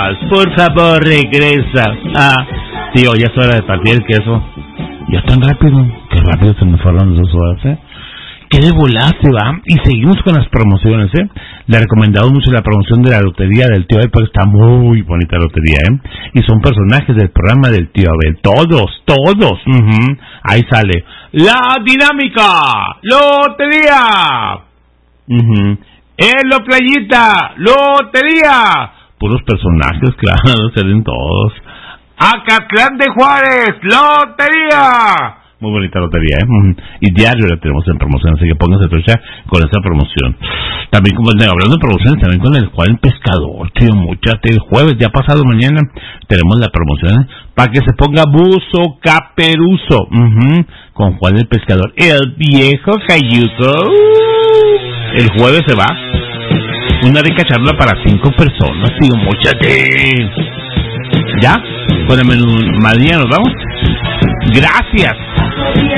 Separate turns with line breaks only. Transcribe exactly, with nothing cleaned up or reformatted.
más. Por favor, regresa. Ah, tío, ya es hora de partir el queso. Ya tan rápido. Qué rápido se me fueron las dos horas, ¿eh? Qué de volada se va. Y seguimos con las promociones, ¿eh? Le recomendamos mucho la promoción de la lotería del tío Abel, porque está muy bonita la lotería, ¿eh? Y son personajes del programa del tío Abel. Todos, todos. Uh-huh. Ahí sale. La dinámica. Lotería. Uh-huh. En la playita. Lotería. Puros personajes, claro, salen todos. Acatlán de Juárez. Lotería. Muy bonita lotería, ¿eh? Y diario la tenemos en promoción, así que pónganse trucha con esa promoción. También, como hablando de promociones, también con el Juan el Pescador, tío, muchate. El jueves, ya pasado mañana, tenemos la promoción para que se ponga buzo caperuso. Uh-huh, con Juan el Pescador. El viejo Cayuco. Uh, el jueves se va. Una rica charla para cinco personas, tío, muchate. ¿Ya? Con el menú Madrid nos vamos. Gracias.